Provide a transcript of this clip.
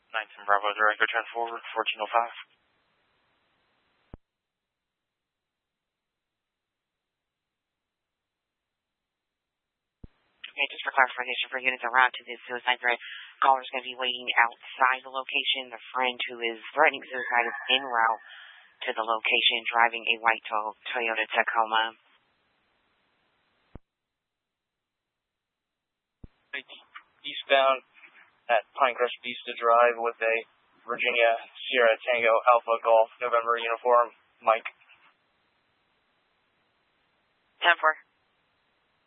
19 Bravo, direct return forward, 1405. Okay, just for clarification for units en route to the suicide threat, caller is going to be waiting outside the location. The friend who is threatening suicide is en route to the location, driving a white Toyota Tacoma. Eastbound at Pinecrest Vista Drive with a Virginia Sierra Tango Alpha Golf November uniform, Mike. 10-4.